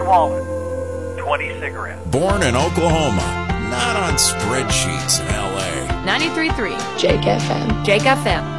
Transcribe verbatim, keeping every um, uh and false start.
one wallet, twenty cigarettes. Born in Oklahoma, not on spreadsheets in L A. ninety-three point three Jake F M. Jake F M.